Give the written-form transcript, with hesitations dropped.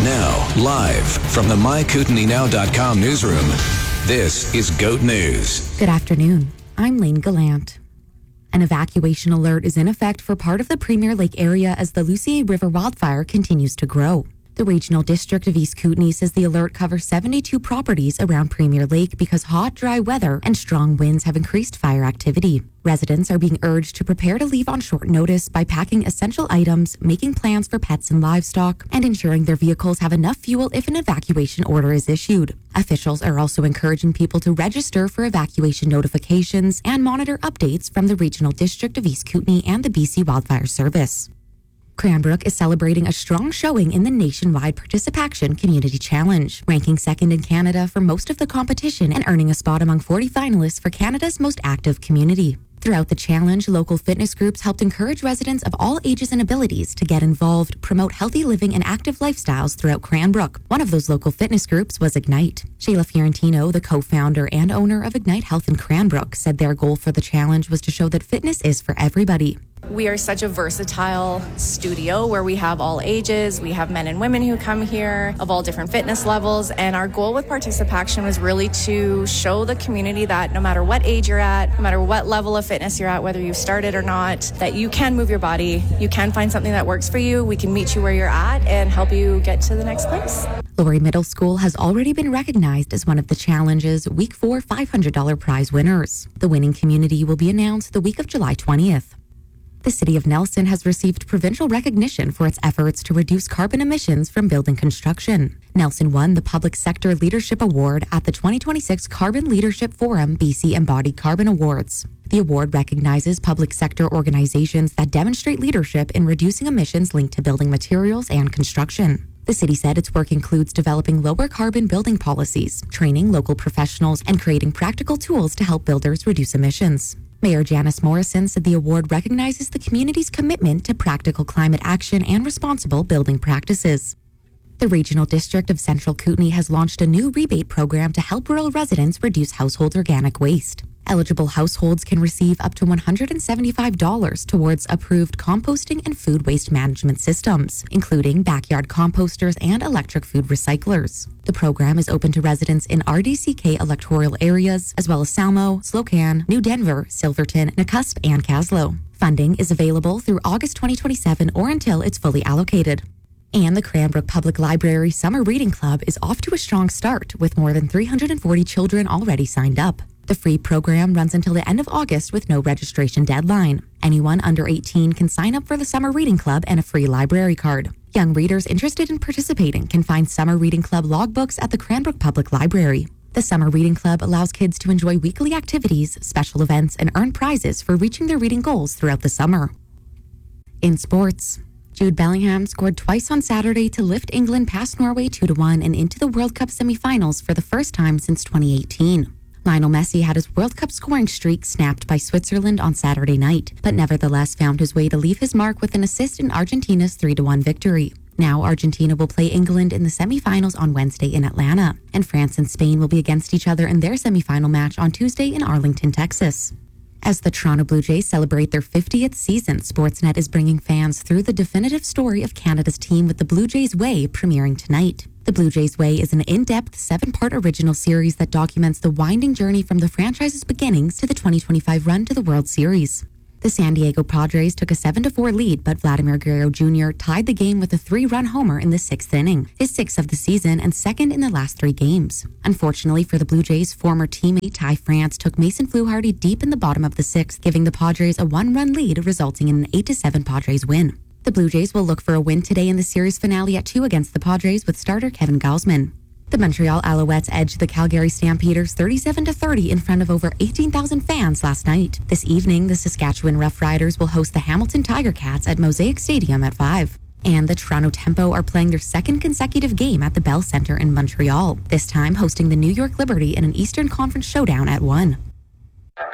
Now, live from the MyKootenainow.com newsroom, this is GOAT News. Good afternoon. I'm Lane Gallant. An evacuation alert is in effect for part of the Premier Lake area as the Lucier River wildfire continues to grow. The Regional District of East Kootenay says the alert covers 72 properties around Premier Lake because hot, dry weather and strong winds have increased fire activity. Residents are being urged to prepare to leave on short notice by packing essential items, making plans for pets and livestock, and ensuring their vehicles have enough fuel if an evacuation order is issued. Officials are also encouraging people to register for evacuation notifications and monitor updates from the Regional District of East Kootenay and the BC Wildfire Service. Cranbrook is celebrating a strong showing in the nationwide Participation Community Challenge, ranking second in Canada for most of the competition and earning a spot among 40 finalists for Canada's most active community. Throughout the challenge, local fitness groups helped encourage residents of all ages and abilities to get involved, promote healthy living and active lifestyles throughout Cranbrook. One of those local fitness groups was Ignite. Shayla Fiorentino, the co-founder and owner of Ignite Health in Cranbrook, said their goal for the challenge was to show that fitness is for everybody. We are such a versatile studio where we have all ages. We have men and women who come here of all different fitness levels. And our goal with Participation was really to show the community that no matter what age you're at, no matter what level of fitness you're at, whether you've started or not, that you can move your body. You can find something that works for you. We can meet you where you're at and help you get to the next place. Laurie Middle School has already been recognized as one of the challenge's Week 4 $500 prize winners. The winning community will be announced the week of July 20th. The City of Nelson has received provincial recognition for its efforts to reduce carbon emissions from building construction. Nelson won the Public Sector Leadership Award at the 2026 Carbon Leadership Forum BC Embodied Carbon Awards. The award recognizes public sector organizations that demonstrate leadership in reducing emissions linked to building materials and construction. The city said its work includes developing lower carbon building policies, training local professionals, and creating practical tools to help builders reduce emissions. Mayor Janice Morrison said the award recognizes the community's commitment to practical climate action and responsible building practices. The Regional District of Central Kootenay has launched a new rebate program to help rural residents reduce household organic waste. Eligible households can receive up to $175 towards approved composting and food waste management systems, including backyard composters and electric food recyclers. The program is open to residents in RDCK electoral areas, as well as Salmo, Slocan, New Denver, Silverton, Nakusp, and Caslow. Funding is available through August 2027 or until it's fully allocated. And the Cranbrook Public Library Summer Reading Club is off to a strong start, with more than 340 children already signed up. The free program runs until the end of August with no registration deadline. Anyone under 18 can sign up for the Summer Reading Club and a free library card. Young readers interested in participating can find Summer Reading Club logbooks at the Cranbrook Public Library. The Summer Reading Club allows kids to enjoy weekly activities, special events, and earn prizes for reaching their reading goals throughout the summer. In sports, Jude Bellingham scored twice on Saturday to lift England past Norway 2-1 and into the World Cup semifinals for the first time since 2018. Lionel Messi had his World Cup scoring streak snapped by Switzerland on Saturday night, but nevertheless found his way to leave his mark with an assist in Argentina's 3-1 victory. Now Argentina will play England in the semifinals on Wednesday in Atlanta, and France and Spain will be against each other in their semifinal match on Tuesday in Arlington, Texas. As the Toronto Blue Jays celebrate their 50th season, Sportsnet is bringing fans through the definitive story of Canada's team with The Blue Jays Way premiering tonight. The Blue Jays Way is an in-depth 7-part original series that documents the winding journey from the franchise's beginnings to the 2025 run to the World Series. The San Diego Padres took a 7-4 lead, but Vladimir Guerrero Jr. tied the game with a 3-run homer in the 6th inning, his 6th of the season and second in the last 3 games. Unfortunately for the Blue Jays, former teammate Ty France took Mason Fluharty deep in the bottom of the 6th, giving the Padres a 1-run lead, resulting in an 8-7 Padres win. The Blue Jays will look for a win today in the series finale at 2 against the Padres with starter Kevin Gausman. The Montreal Alouettes edged the Calgary Stampeders 37-30 in front of over 18,000 fans last night. This evening, the Saskatchewan Roughriders will host the Hamilton Tiger Cats at Mosaic Stadium at 5. And the Toronto Tempo are playing their second consecutive game at the Bell Centre in Montreal, this time hosting the New York Liberty in an Eastern Conference showdown at 1.